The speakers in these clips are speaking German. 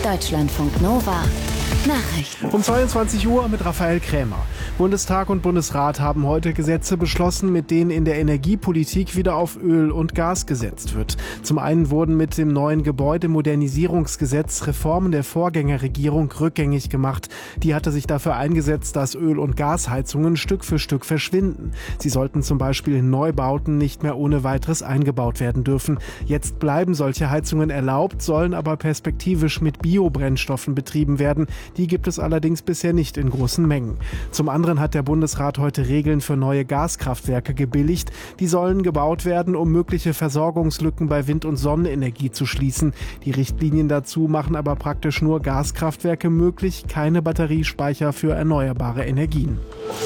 Deutschlandfunk Nova. Nachrichten. Um 22 Uhr mit Raphael Krämer. Bundestag und Bundesrat haben heute Gesetze beschlossen, mit denen in der Energiepolitik wieder auf Öl und Gas gesetzt wird. Zum einen wurden mit dem neuen Gebäudemodernisierungsgesetz Reformen der Vorgängerregierung rückgängig gemacht. Die hatte sich dafür eingesetzt, dass Öl- und Gasheizungen Stück für Stück verschwinden. Sie sollten zum Beispiel in Neubauten nicht mehr ohne weiteres eingebaut werden dürfen. Jetzt bleiben solche Heizungen erlaubt, sollen aber perspektivisch mit Biobrennstoffen betrieben werden. Die gibt es allerdings bisher nicht in großen Mengen. Zum anderen hat der Bundesrat heute Regeln für neue Gaskraftwerke gebilligt. Die sollen gebaut werden, um mögliche Versorgungslücken bei Wind- und Sonnenenergie zu schließen. Die Richtlinien dazu machen aber praktisch nur Gaskraftwerke möglich, keine Batteriespeicher für erneuerbare Energien.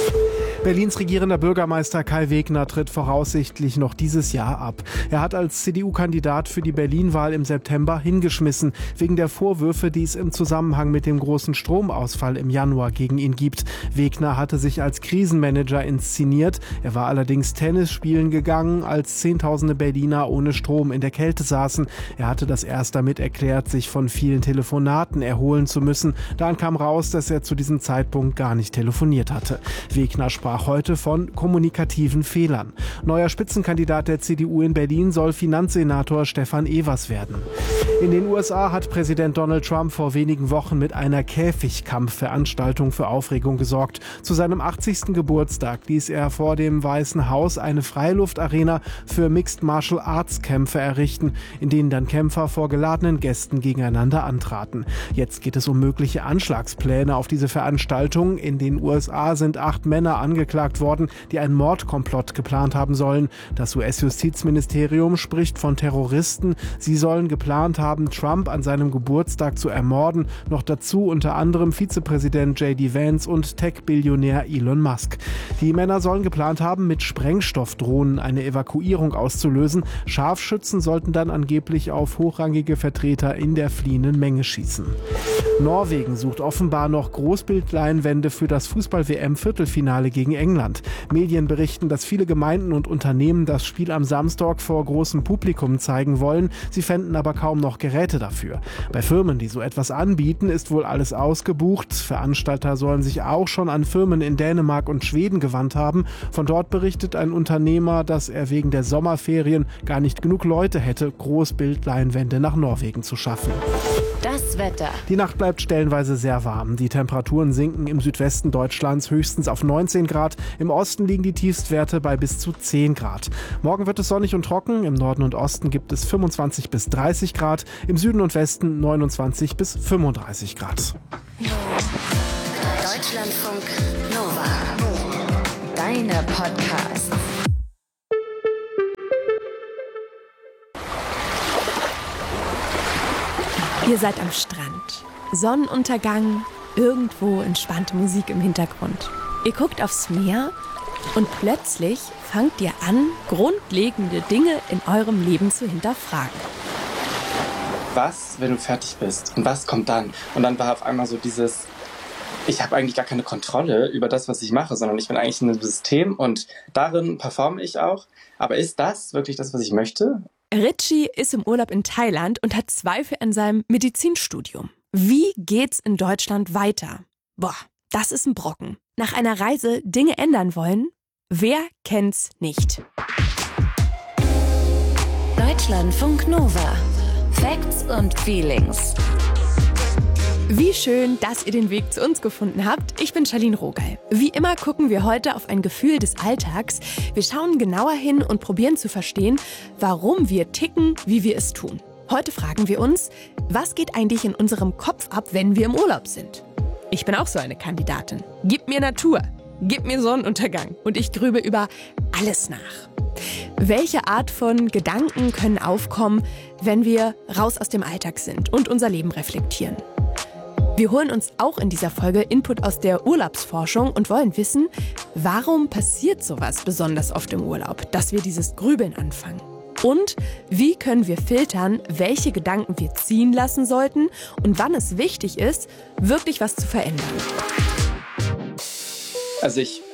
Berlins regierender Bürgermeister Kai Wegner tritt voraussichtlich noch dieses Jahr ab. Er hat als CDU-Kandidat für die Berlin-Wahl im September hingeschmissen, wegen der Vorwürfe, die es im Zusammenhang mit dem großen Stromausfall im Januar gegen ihn gibt. Wegner hatte sich als Krisenmanager inszeniert. Er war allerdings Tennis spielen gegangen, als Zehntausende Berliner ohne Strom in der Kälte saßen. Er hatte das erst damit erklärt, sich von vielen Telefonaten erholen zu müssen. Dann kam raus, dass er zu diesem Zeitpunkt gar nicht telefoniert hatte. Wegner sprach heute von kommunikativen Fehlern. Neuer Spitzenkandidat der CDU in Berlin soll Finanzsenator Stefan Evers werden. In den USA hat Präsident Donald Trump vor wenigen Wochen mit einer Käfigkampfveranstaltung für Aufregung gesorgt. Zu seinem 80. Geburtstag ließ er vor dem Weißen Haus eine Freiluftarena für Mixed Martial Arts Kämpfe errichten, in denen dann Kämpfer vor geladenen Gästen gegeneinander antraten. Jetzt geht es um mögliche Anschlagspläne auf diese Veranstaltung. In den USA sind 8 Männer angeklagt worden, die einen Mordkomplott geplant haben sollen. Das US-Justizministerium spricht von Terroristen. Sie sollen geplant haben, Trump an seinem Geburtstag zu ermorden. Noch dazu unter anderem Vizepräsident J.D. Vance und Tech-Billionär Elon Musk. Die Männer sollen geplant haben, mit Sprengstoffdrohnen eine Evakuierung auszulösen. Scharfschützen sollten dann angeblich auf hochrangige Vertreter in der fliehenden Menge schießen. Norwegen sucht offenbar noch Großbildleinwände für das Fußball-WM-Viertelfinale gegen England. Medien berichten, dass viele Gemeinden und Unternehmen das Spiel am Samstag vor großem Publikum zeigen wollen. Sie fänden aber kaum noch Geräte dafür. Bei Firmen, die so etwas anbieten, ist wohl alles ausgebucht. Veranstalter sollen sich auch schon an Firmen in Dänemark und Schweden gewandt haben. Von dort berichtet ein Unternehmer, dass er wegen der Sommerferien gar nicht genug Leute hätte, Großbildleinwände nach Norwegen zu schaffen. Das Wetter. Die Nacht bleibt stellenweise sehr warm. Die Temperaturen sinken im Südwesten Deutschlands höchstens auf 19 Grad. Im Osten liegen die Tiefstwerte bei bis zu 10 Grad. Morgen wird es sonnig und trocken. Im Norden und Osten gibt es 25 bis 30 Grad. Im Süden und Westen 29 bis 35 Grad. Deutschlandfunk Nova. Deine Podcasts. Ihr seid am Strand. Sonnenuntergang, irgendwo entspannte Musik im Hintergrund. Ihr guckt aufs Meer und plötzlich fangt ihr an, grundlegende Dinge in eurem Leben zu hinterfragen. Was, wenn du fertig bist? Und was kommt dann? Und dann war auf einmal so dieses, ich habe eigentlich gar keine Kontrolle über das, was ich mache, sondern ich bin eigentlich in einem System und darin performe ich auch. Aber ist das wirklich das, was ich möchte? Richie ist im Urlaub in Thailand und hat Zweifel an seinem Medizinstudium. Wie geht's in Deutschland weiter? Boah, das ist ein Brocken. Nach einer Reise Dinge ändern wollen? Wer kennt's nicht? Deutschlandfunk Nova. Facts und Feelings. Wie schön, dass ihr den Weg zu uns gefunden habt. Ich bin Charlene Rogal. Wie immer gucken wir heute auf ein Gefühl des Alltags. Wir schauen genauer hin und probieren zu verstehen, warum wir ticken, wie wir es tun. Heute fragen wir uns, was geht eigentlich in unserem Kopf ab, wenn wir im Urlaub sind? Ich bin auch so eine Kandidatin. Gib mir Natur, gib mir Sonnenuntergang und ich grübe über alles nach. Welche Art von Gedanken können aufkommen, wenn wir raus aus dem Alltag sind und unser Leben reflektieren? Wir holen uns auch in dieser Folge Input aus der Urlaubsforschung und wollen wissen, warum passiert sowas besonders oft im Urlaub, dass wir dieses Grübeln anfangen? Und wie können wir filtern, welche Gedanken wir ziehen lassen sollten und wann es wichtig ist, wirklich was zu verändern? Also ich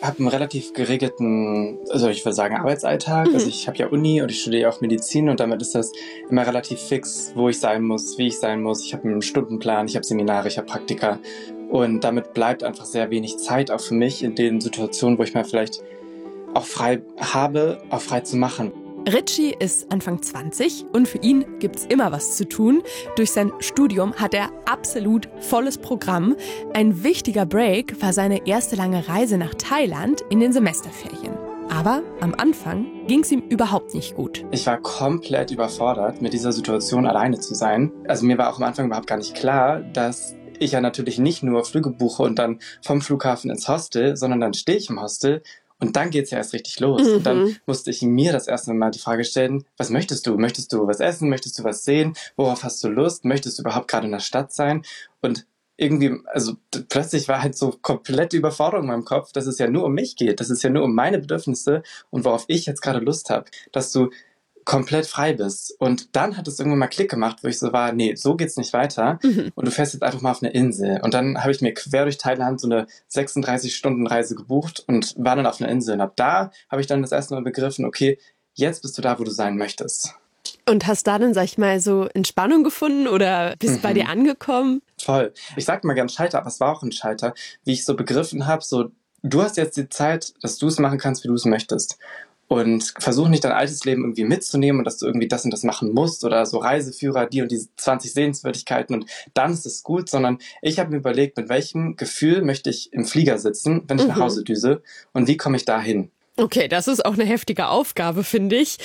habe einen relativ geregelten, also ich würde sagen, Arbeitsalltag. Also ich habe ja Uni und ich studiere auch Medizin und damit ist das immer relativ fix, wo ich sein muss, wie ich sein muss. Ich habe einen Stundenplan, ich habe Seminare, ich habe Praktika und damit bleibt einfach sehr wenig Zeit auch für mich in den Situationen, wo ich mal vielleicht auch frei habe, auch frei zu machen. Richie ist Anfang 20 und für ihn gibt's immer was zu tun. Durch sein Studium hat er absolut volles Programm. Ein wichtiger Break war seine erste lange Reise nach Thailand in den Semesterferien. Aber am Anfang ging's ihm überhaupt nicht gut. Ich war komplett überfordert, mit dieser Situation alleine zu sein. Also mir war auch am Anfang überhaupt gar nicht klar, dass ich ja natürlich nicht nur Flüge buche und dann vom Flughafen ins Hostel, sondern dann stehe ich im Hostel. Und dann geht's ja erst richtig los. Und dann musste ich mir das erste Mal die Frage stellen, was möchtest du? Möchtest du was essen? Möchtest du was sehen? Worauf hast du Lust? Möchtest du überhaupt gerade in der Stadt sein? Und irgendwie, also plötzlich war halt so komplette Überforderung in meinem Kopf, dass es ja nur um mich geht. Dass es ja nur um meine Bedürfnisse und worauf ich jetzt gerade Lust habe. Dass du komplett frei bist. Und dann hat es irgendwann mal Klick gemacht, wo ich so war, nee, so geht's nicht weiter. Und du fährst jetzt einfach mal auf eine Insel. Und dann habe ich mir quer durch Thailand so eine 36-Stunden-Reise gebucht und war dann auf einer Insel. Und ab da habe ich dann das erste Mal begriffen, okay, jetzt bist du da, wo du sein möchtest. Und hast da dann, sag ich mal, so Entspannung gefunden oder bist bei dir angekommen? Voll. Ich sag mal gern Schalter, aber es war auch ein Schalter, wie ich so begriffen habe, so, du hast jetzt die Zeit, dass du es machen kannst, wie du es möchtest. Und versuch nicht dein altes Leben irgendwie mitzunehmen und dass du irgendwie das und das machen musst oder so Reiseführer, die und die 20 Sehenswürdigkeiten und dann ist es gut, sondern ich habe mir überlegt, mit welchem Gefühl möchte ich im Flieger sitzen, wenn ich nach Hause düse und wie komme ich da hin? Okay, das ist auch eine heftige Aufgabe, finde ich.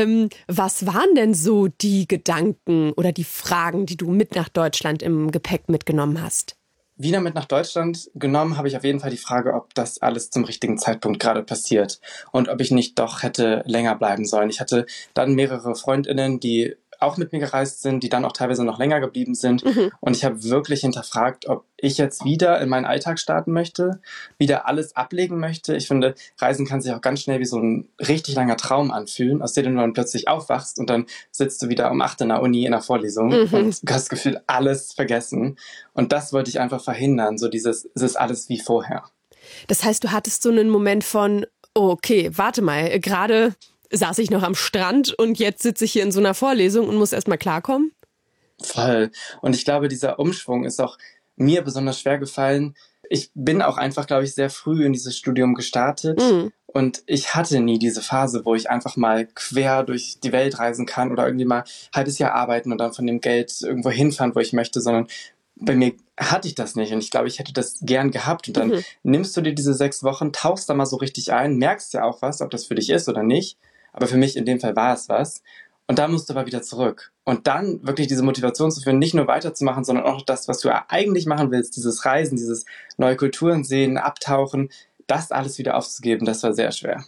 Was waren denn so die Gedanken oder die Fragen, die du mit nach Deutschland im Gepäck mitgenommen hast? Wieder mit nach Deutschland genommen habe ich auf jeden Fall die Frage, ob das alles zum richtigen Zeitpunkt gerade passiert und ob ich nicht doch hätte länger bleiben sollen. Ich hatte dann mehrere FreundInnen, die auch mit mir gereist sind, die dann auch teilweise noch länger geblieben sind. Und ich habe wirklich hinterfragt, ob ich jetzt wieder in meinen Alltag starten möchte, wieder alles ablegen möchte. Ich finde, Reisen kann sich auch ganz schnell wie so ein richtig langer Traum anfühlen, aus dem du dann plötzlich aufwachst und dann sitzt du wieder um 8 in der Uni in der Vorlesung und du hast das Gefühl, alles vergessen. Und das wollte ich einfach verhindern, so dieses, es ist alles wie vorher. Das heißt, du hattest so einen Moment von, oh, okay, warte mal, gerade saß ich noch am Strand und jetzt sitze ich hier in so einer Vorlesung und muss erstmal klarkommen? Voll. Und ich glaube, dieser Umschwung ist auch mir besonders schwer gefallen. Ich bin auch einfach, glaube ich, sehr früh in dieses Studium gestartet. Und ich hatte nie diese Phase, wo ich einfach mal quer durch die Welt reisen kann oder irgendwie mal ein halbes Jahr arbeiten und dann von dem Geld irgendwo hinfahren, wo ich möchte, sondern bei mir hatte ich das nicht und ich glaube, ich hätte das gern gehabt und dann nimmst du dir diese 6 Wochen, tauchst da mal so richtig ein, merkst ja auch was, ob das für dich ist oder nicht, aber für mich in dem Fall war es was und dann musst du aber wieder zurück und dann wirklich diese Motivation zu führen, nicht nur weiterzumachen, sondern auch das, was du eigentlich machen willst, dieses Reisen, dieses neue Kulturen sehen, abtauchen, das alles wieder aufzugeben, das war sehr schwer.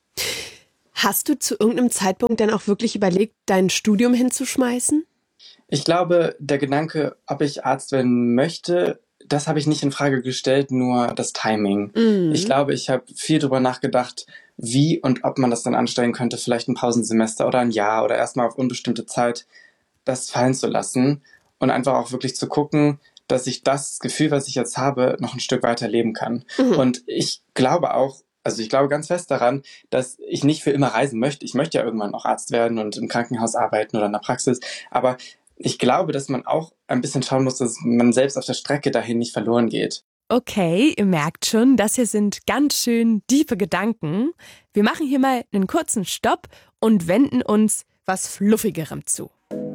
Hast du zu irgendeinem Zeitpunkt dann auch wirklich überlegt, dein Studium hinzuschmeißen? Ich glaube, der Gedanke, ob ich Arzt werden möchte, das habe ich nicht in Frage gestellt, nur das Timing. Ich glaube, ich habe viel drüber nachgedacht, wie und ob man das dann anstellen könnte, vielleicht ein Pausensemester oder ein Jahr oder erstmal auf unbestimmte Zeit das fallen zu lassen und einfach auch wirklich zu gucken, dass ich das Gefühl, was ich jetzt habe, noch ein Stück weiter leben kann. Und ich glaube auch, also ich glaube ganz fest daran, dass ich nicht für immer reisen möchte. Ich möchte ja irgendwann auch Arzt werden und im Krankenhaus arbeiten oder in der Praxis, aber ich glaube, dass man auch ein bisschen schauen muss, dass man selbst auf der Strecke dahin nicht verloren geht. Okay, ihr merkt schon, das hier sind ganz schön tiefe Gedanken. Wir machen hier mal einen kurzen Stopp und wenden uns was Fluffigerem zu.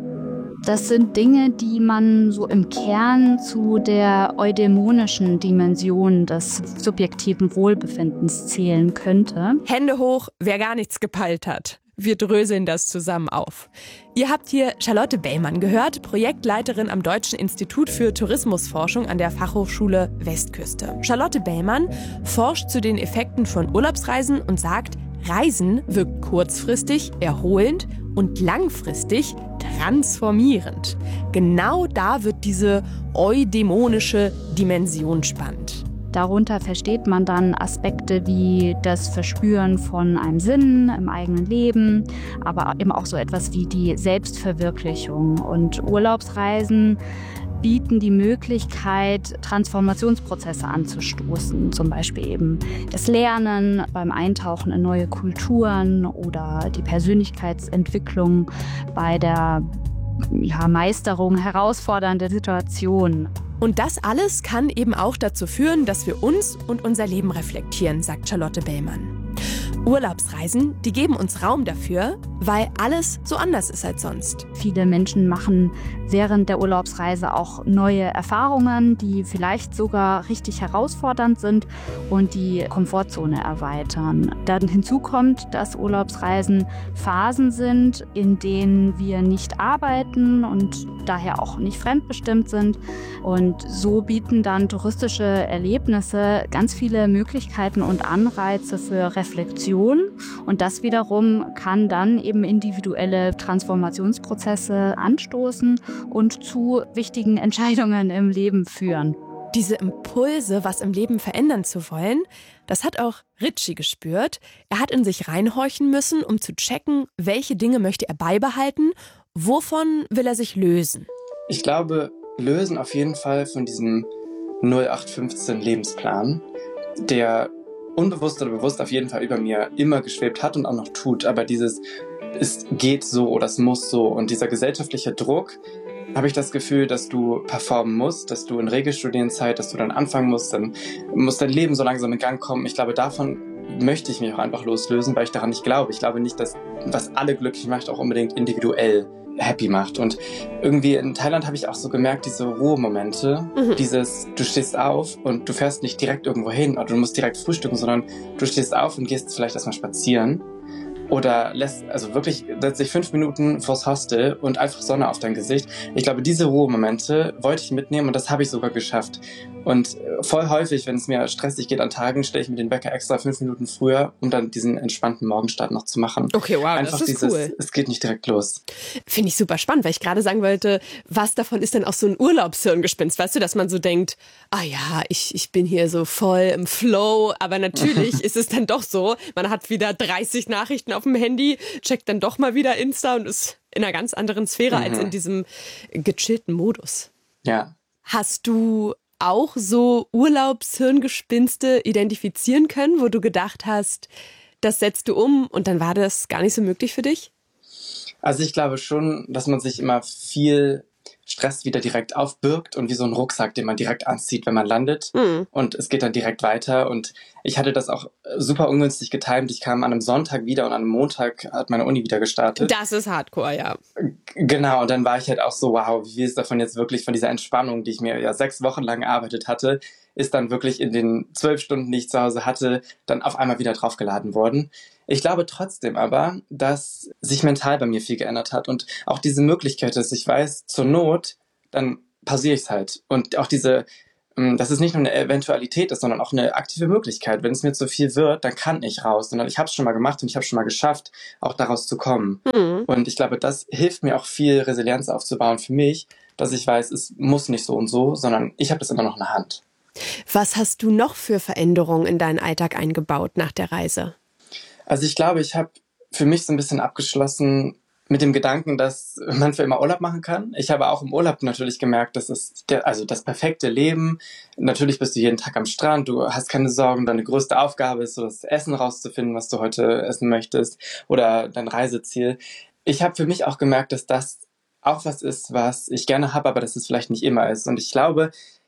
Das sind Dinge, die man so im Kern zu der eudämonischen Dimension des subjektiven Wohlbefindens zählen könnte. Hände hoch, wer gar nichts gepeilt hat. Wir dröseln das zusammen auf. Ihr habt hier Charlotte Bellmann gehört, Projektleiterin am Deutschen Institut für Tourismusforschung an der Fachhochschule Westküste. Charlotte Bellmann forscht zu den Effekten von Urlaubsreisen und sagt, Reisen wirkt kurzfristig, erholend und langfristig transformierend. Genau da wird diese eudämonische Dimension spannend. Darunter versteht man dann Aspekte wie das Verspüren von einem Sinn im eigenen Leben, aber eben auch so etwas wie die Selbstverwirklichung. Und Urlaubsreisen bieten die Möglichkeit, Transformationsprozesse anzustoßen. Zum Beispiel eben das Lernen beim Eintauchen in neue Kulturen oder die Persönlichkeitsentwicklung bei der Meisterung herausfordernder Situationen. Und das alles kann eben auch dazu führen, dass wir uns und unser Leben reflektieren, sagt Charlotte Bellmann. Urlaubsreisen, die geben uns Raum dafür, weil alles so anders ist als sonst. Viele Menschen machen während der Urlaubsreise auch neue Erfahrungen, die vielleicht sogar richtig herausfordernd sind und die Komfortzone erweitern. Dann hinzu kommt, dass Urlaubsreisen Phasen sind, in denen wir nicht arbeiten und daher auch nicht fremdbestimmt sind. Und so bieten dann touristische Erlebnisse ganz viele Möglichkeiten und Anreize für Reflexion. Und das wiederum kann dann eben individuelle Transformationsprozesse anstoßen und zu wichtigen Entscheidungen im Leben führen. Diese Impulse, was im Leben verändern zu wollen, das hat auch Ritchie gespürt. Er hat in sich reinhorchen müssen, um zu checken, welche Dinge möchte er beibehalten, wovon will er sich lösen. Ich glaube, lösen auf jeden Fall von diesem 0815 Lebensplan, der unbewusst oder bewusst auf jeden Fall über mir immer geschwebt hat und auch noch tut. Aber dieses, es geht so oder es muss so und dieser gesellschaftliche Druck, habe ich das Gefühl, dass du performen musst, dass du in Regelstudienzeit, dass du dann anfangen musst, dann muss dein Leben so langsam in Gang kommen. Ich glaube, davon möchte ich mich auch einfach loslösen, weil ich daran nicht glaube. Ich glaube nicht, dass was alle glücklich macht, auch unbedingt individuell happy macht. Und irgendwie in Thailand habe ich auch so gemerkt, diese Ruhemomente, dieses, du stehst auf und du fährst nicht direkt irgendwo hin oder du musst direkt frühstücken, sondern du stehst auf und gehst vielleicht erstmal spazieren oder setzt dich 5 Minuten vors Hostel und einfach Sonne auf dein Gesicht. Ich glaube, diese Ruhemomente wollte ich mitnehmen und das habe ich sogar geschafft. Und voll häufig, wenn es mir stressig geht an Tagen, stelle ich mir den Wecker extra 5 Minuten früher, um dann diesen entspannten Morgenstart noch zu machen. Okay, wow, einfach das ist cool. Es geht nicht direkt los. Finde ich super spannend, weil ich gerade sagen wollte, was davon ist denn auch so ein Urlaubshirngespinst? Weißt du, dass man so denkt, ich bin hier so voll im Flow, aber natürlich ist es dann doch so, man hat wieder 30 Nachrichten auf dem Handy, checkt dann doch mal wieder Insta und ist in einer ganz anderen Sphäre als in diesem gechillten Modus. Ja. Hast du auch so Urlaubshirngespinste identifizieren können, wo du gedacht hast, das setzt du um und dann war das gar nicht so möglich für dich? Also ich glaube schon, dass man sich immer viel Stress wieder direkt aufbürgt und wie so ein Rucksack, den man direkt anzieht, wenn man landet. Und es geht dann direkt weiter. Und ich hatte das auch super ungünstig getimt. Ich kam an einem Sonntag wieder und an einem Montag hat meine Uni wieder gestartet. Das ist Hardcore, ja. Genau, und dann war ich halt auch so, wow, wie ist davon jetzt wirklich, von dieser Entspannung, die ich mir ja 6 Wochen lang erarbeitet hatte, ist dann wirklich in den 12 Stunden, die ich zu Hause hatte, dann auf einmal wieder draufgeladen worden. Ich glaube trotzdem aber, dass sich mental bei mir viel geändert hat und auch diese Möglichkeit, dass ich weiß, zur Not, dann pausiere ich es halt. Und auch dass es nicht nur eine Eventualität ist, sondern auch eine aktive Möglichkeit. Wenn es mir zu viel wird, dann kann ich raus. Sondern ich habe es schon mal gemacht und ich habe schon mal geschafft, auch daraus zu kommen. Und ich glaube, das hilft mir auch viel, Resilienz aufzubauen für mich, dass ich weiß, es muss nicht so und so, sondern ich habe das immer noch in der Hand. Was hast du noch für Veränderungen in deinen Alltag eingebaut nach der Reise? Also ich glaube, ich habe für mich so ein bisschen abgeschlossen mit dem Gedanken, dass man für immer Urlaub machen kann. Ich habe auch im Urlaub natürlich gemerkt, das ist das perfekte Leben. Natürlich bist du jeden Tag am Strand, du hast keine Sorgen, deine größte Aufgabe ist so das Essen rauszufinden, was du heute essen möchtest oder dein Reiseziel. Ich habe für mich auch gemerkt, dass das auch was ist, was ich gerne habe, aber dass es vielleicht nicht immer ist. Und ich glaube,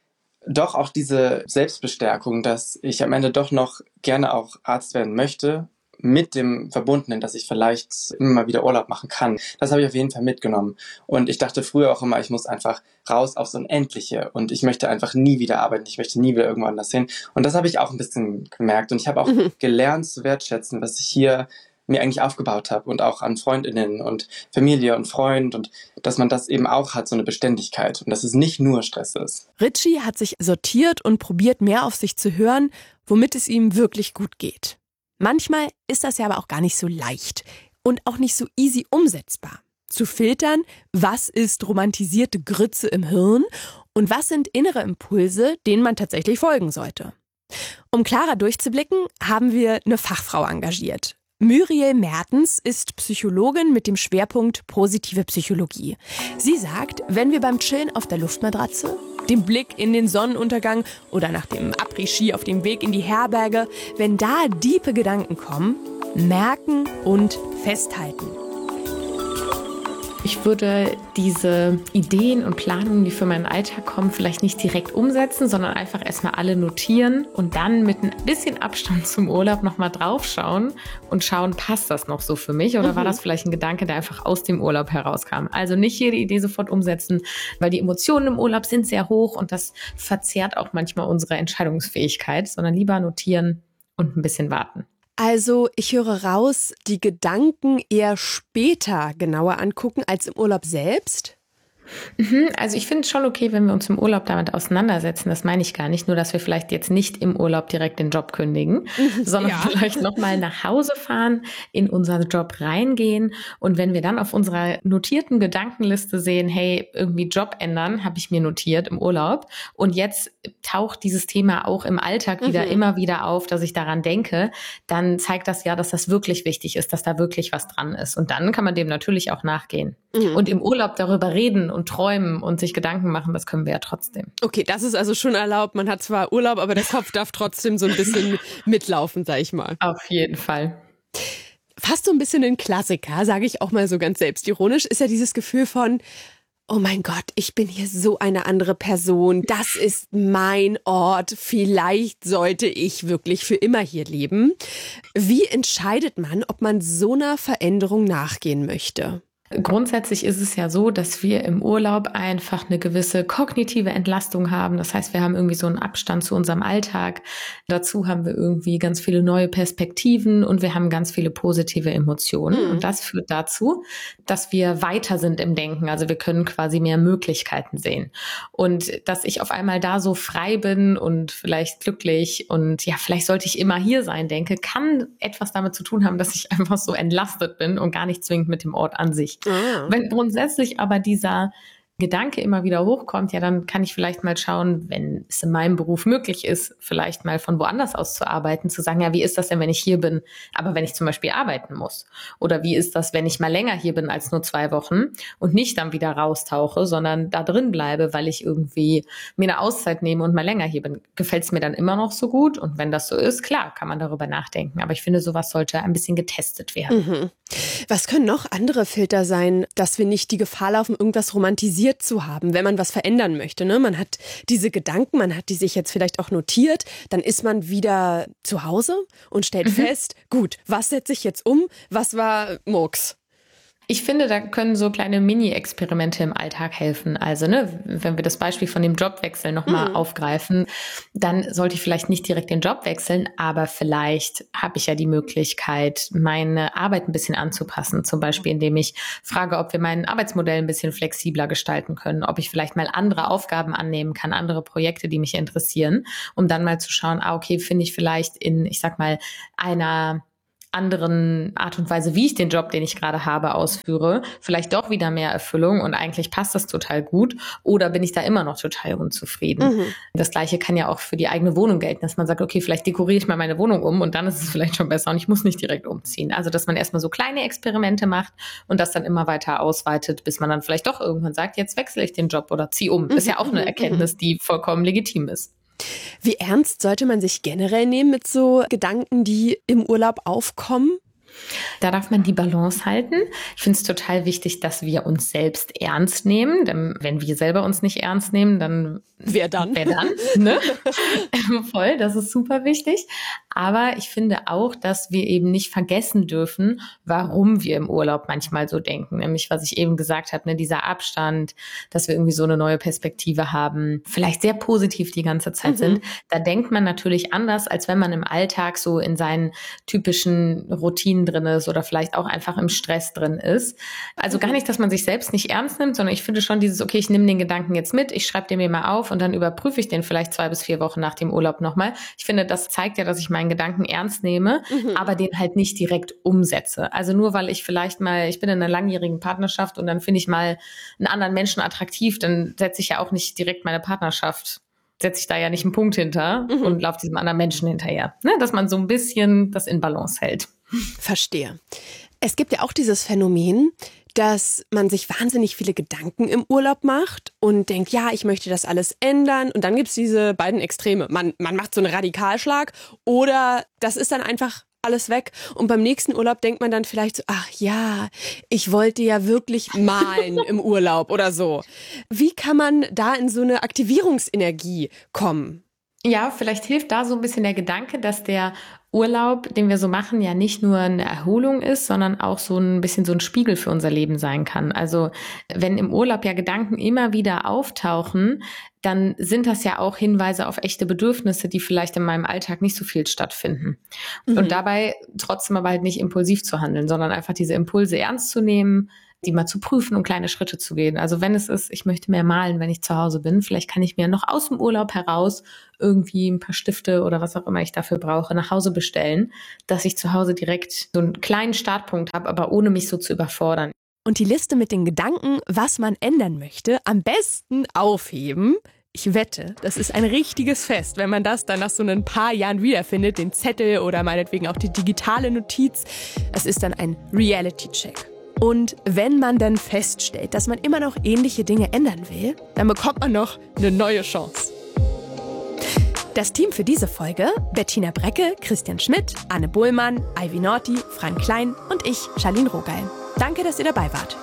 doch auch diese Selbstbestärkung, dass ich am Ende doch noch gerne auch Arzt werden möchte, mit dem Verbundenen, dass ich vielleicht immer mal wieder Urlaub machen kann. Das habe ich auf jeden Fall mitgenommen. Und ich dachte früher auch immer, ich muss einfach raus aufs Unendliche und ich möchte einfach nie wieder arbeiten, ich möchte nie wieder irgendwo anders hin. Und das habe ich auch ein bisschen gemerkt. Und ich habe auch gelernt zu wertschätzen, was ich hier mir eigentlich aufgebaut habe und auch an FreundInnen und Familie und Freund und dass man das eben auch hat, so eine Beständigkeit und dass es nicht nur Stress ist. Ritchie hat sich sortiert und probiert mehr auf sich zu hören, womit es ihm wirklich gut geht. Manchmal ist das ja aber auch gar nicht so leicht und auch nicht so easy umsetzbar. Zu filtern, was ist romantisierte Grütze im Hirn und was sind innere Impulse, denen man tatsächlich folgen sollte. Um klarer durchzublicken, haben wir eine Fachfrau engagiert. Muriel Mertens ist Psychologin mit dem Schwerpunkt positive Psychologie. Sie sagt, wenn wir beim Chillen auf der Luftmatratze, dem Blick in den Sonnenuntergang oder nach dem Après-Ski auf dem Weg in die Herberge, wenn da diepe Gedanken kommen, merken und festhalten. Ich würde diese Ideen und Planungen, die für meinen Alltag kommen, vielleicht nicht direkt umsetzen, sondern einfach erstmal alle notieren und dann mit ein bisschen Abstand zum Urlaub nochmal draufschauen und schauen, passt das noch so für mich oder war das vielleicht ein Gedanke, der einfach aus dem Urlaub herauskam. Also nicht jede Idee sofort umsetzen, weil die Emotionen im Urlaub sind sehr hoch und das verzerrt auch manchmal unsere Entscheidungsfähigkeit, sondern lieber notieren und ein bisschen warten. Also ich höre raus, die Gedanken eher später genauer angucken als im Urlaub selbst? Also ich finde es schon okay, wenn wir uns im Urlaub damit auseinandersetzen. Das meine ich gar nicht. Nur, dass wir vielleicht jetzt nicht im Urlaub direkt den Job kündigen, sondern vielleicht nochmal nach Hause fahren, in unseren Job reingehen. Und wenn wir dann auf unserer notierten Gedankenliste sehen, hey, irgendwie Job ändern, habe ich mir notiert im Urlaub. Und jetzt taucht dieses Thema auch im Alltag immer wieder auf, dass ich daran denke, dann zeigt das ja, dass das wirklich wichtig ist, dass da wirklich was dran ist. Und dann kann man dem natürlich auch nachgehen. Und im Urlaub darüber reden und träumen und sich Gedanken machen, das können wir ja trotzdem. Okay, das ist also schon erlaubt. Man hat zwar Urlaub, aber der Kopf darf trotzdem so ein bisschen mitlaufen, sag ich mal. Auf jeden Fall. Fast so ein bisschen ein Klassiker, sage ich auch mal so ganz selbstironisch, ist ja dieses Gefühl von, oh mein Gott, ich bin hier so eine andere Person. Das ist mein Ort. Vielleicht sollte ich wirklich für immer hier leben. Wie entscheidet man, ob man so einer Veränderung nachgehen möchte? Grundsätzlich ist es ja so, dass wir im Urlaub einfach eine gewisse kognitive Entlastung haben. Das heißt, wir haben irgendwie so einen Abstand zu unserem Alltag. Dazu haben wir irgendwie ganz viele neue Perspektiven und wir haben ganz viele positive Emotionen. Und das führt dazu, dass wir weiter sind im Denken. Also wir können quasi mehr Möglichkeiten sehen. Und dass ich auf einmal da so frei bin und vielleicht glücklich und ja, vielleicht sollte ich immer hier sein, denke, kann etwas damit zu tun haben, dass ich einfach so entlastet bin und gar nicht zwingend mit dem Ort an sich. Wenn grundsätzlich aber dieser Gedanke immer wieder hochkommt, ja, dann kann ich vielleicht mal schauen, wenn es in meinem Beruf möglich ist, vielleicht mal von woanders aus zu arbeiten, zu sagen, ja, wie ist das denn, wenn ich hier bin, aber wenn ich zum Beispiel arbeiten muss? Oder wie ist das, wenn ich mal länger hier bin als nur 2 Wochen und nicht dann wieder raustauche, sondern da drin bleibe, weil ich irgendwie mir eine Auszeit nehme und mal länger hier bin? Gefällt es mir dann immer noch so gut? Und wenn das so ist, klar, kann man darüber nachdenken. Aber ich finde, sowas sollte ein bisschen getestet werden. Was können noch andere Filter sein, dass wir nicht die Gefahr laufen, irgendwas romantisiert zu haben, wenn man was verändern möchte, ne? Man hat diese Gedanken, man hat die sich jetzt vielleicht auch notiert, dann ist man wieder zu Hause und stellt fest, gut, was setze ich jetzt um, was war Murks? Ich finde, da können so kleine Mini-Experimente im Alltag helfen. Also, wenn wir das Beispiel von dem Jobwechsel nochmal aufgreifen, dann sollte ich vielleicht nicht direkt den Job wechseln, aber vielleicht habe ich ja die Möglichkeit, meine Arbeit ein bisschen anzupassen. Zum Beispiel, indem ich frage, ob wir mein Arbeitsmodell ein bisschen flexibler gestalten können, ob ich vielleicht mal andere Aufgaben annehmen kann, andere Projekte, die mich interessieren, um dann mal zu schauen, okay, finde ich vielleicht in, ich sag mal, einer anderen Art und Weise, wie ich den Job, den ich gerade habe, ausführe, vielleicht doch wieder mehr Erfüllung und eigentlich passt das total gut oder bin ich da immer noch total unzufrieden. Das Gleiche kann ja auch für die eigene Wohnung gelten, dass man sagt, okay, vielleicht dekoriere ich mal meine Wohnung um und dann ist es vielleicht schon besser und ich muss nicht direkt umziehen. Also, dass man erstmal so kleine Experimente macht und das dann immer weiter ausweitet, bis man dann vielleicht doch irgendwann sagt, jetzt wechsle ich den Job oder ziehe um. Ist ja auch eine Erkenntnis, die vollkommen legitim ist. Wie ernst sollte man sich generell nehmen mit so Gedanken, die im Urlaub aufkommen? Da darf man die Balance halten. Ich finde es total wichtig, dass wir uns selbst ernst nehmen. Denn wenn wir selber uns nicht ernst nehmen, dann wer dann? Ne? Voll, das ist super wichtig. Aber ich finde auch, dass wir eben nicht vergessen dürfen, warum wir im Urlaub manchmal so denken. Nämlich, was ich eben gesagt habe, dieser Abstand, dass wir irgendwie so eine neue Perspektive haben, vielleicht sehr positiv die ganze Zeit sind. Da denkt man natürlich anders, als wenn man im Alltag so in seinen typischen Routinen drin ist oder vielleicht auch einfach im Stress drin ist. Also gar nicht, dass man sich selbst nicht ernst nimmt, sondern ich finde schon dieses, okay, ich nehme den Gedanken jetzt mit, ich schreibe den mir mal auf und dann überprüfe ich den vielleicht 2 bis 4 Wochen nach dem Urlaub nochmal. Ich finde, das zeigt ja, dass ich meinen Gedanken ernst nehme, aber den halt nicht direkt umsetze. Also nur weil ich vielleicht mal, ich bin in einer langjährigen Partnerschaft und dann finde ich mal einen anderen Menschen attraktiv, dann setze ich ja auch nicht direkt meine Partnerschaft, setze ich da ja nicht einen Punkt hinter und laufe diesem anderen Menschen hinterher. Ne? Dass man so ein bisschen das in Balance hält. Verstehe. Es gibt ja auch dieses Phänomen, dass man sich wahnsinnig viele Gedanken im Urlaub macht und denkt, ja, ich möchte das alles ändern. Und dann gibt es diese beiden Extreme. Man macht so einen Radikalschlag oder das ist dann einfach alles weg. Und beim nächsten Urlaub denkt man dann vielleicht so, ach ja, ich wollte ja wirklich malen im Urlaub oder so. Wie kann man da in so eine Aktivierungsenergie kommen? Ja, vielleicht hilft da so ein bisschen der Gedanke, dass der Urlaub, den wir so machen, ja nicht nur eine Erholung ist, sondern auch so ein bisschen so ein Spiegel für unser Leben sein kann. Also wenn im Urlaub ja Gedanken immer wieder auftauchen, dann sind das ja auch Hinweise auf echte Bedürfnisse, die vielleicht in meinem Alltag nicht so viel stattfinden. Und dabei trotzdem aber halt nicht impulsiv zu handeln, sondern einfach diese Impulse ernst zu nehmen, die mal zu prüfen und kleine Schritte zu gehen. Also wenn es ist, ich möchte mehr malen, wenn ich zu Hause bin, vielleicht kann ich mir noch aus dem Urlaub heraus irgendwie ein paar Stifte oder was auch immer ich dafür brauche, nach Hause bestellen, dass ich zu Hause direkt so einen kleinen Startpunkt habe, aber ohne mich so zu überfordern. Und die Liste mit den Gedanken, was man ändern möchte, am besten aufheben. Ich wette, das ist ein richtiges Fest, wenn man das dann nach so ein paar Jahren wiederfindet, den Zettel oder meinetwegen auch die digitale Notiz. Es ist dann ein Reality-Check. Und wenn man dann feststellt, dass man immer noch ähnliche Dinge ändern will, dann bekommt man noch eine neue Chance. Das Team für diese Folge: Bettina Brecke, Christian Schmidt, Anne Bohlmann, Ivy Norti, Frank Klein und ich, Charlene Rogal. Danke, dass ihr dabei wart.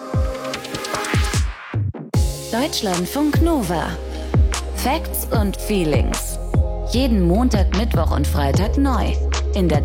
Deutschlandfunk Nova. Facts und Feelings. Jeden Montag, Mittwoch und Freitag neu. In der